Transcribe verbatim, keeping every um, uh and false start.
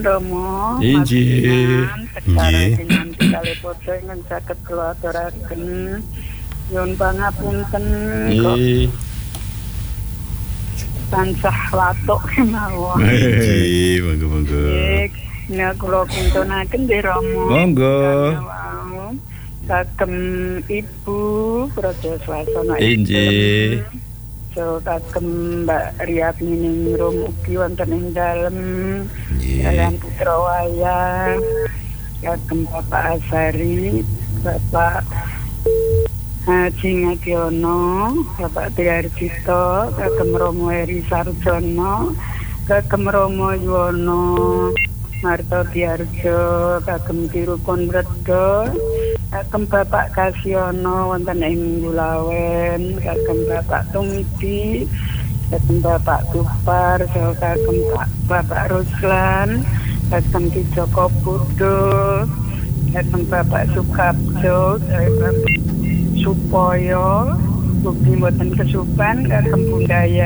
Romo, Injih. sekarang dengan sekali foto ingin sakit keluaraken nyuwun pangapunten kok Nggih. tansah watuk kemawon. Injih, monggo-monggo. Nggih, nek kula kintunaken nggih Romo. Monggo. Kagem Ibu Praja Swasana. Injih. So kagem Mbak Riyadni Ningrum ugi wonten ing dalem Nggih. Dalam Putra Wayah, kagem Bapak Asari, Bapak Haji Ngadiono, Bapak Triarjito, kagem Romo Eri Sarjono, kagem Romo Yuwono, Marto Diarjo, kagem Dirukun Bredo, kagem Bapak Kasiono wonten ing Gulawen, kagem Bapak Tumiti, kagem Bapak Tupar, kagem Bapak Ruslan, kagem Ki Joko Budo, kagem Bapak Sukabjo, kagem Bapak Supoyo, bukti mboten kesupan, kagem Bundaya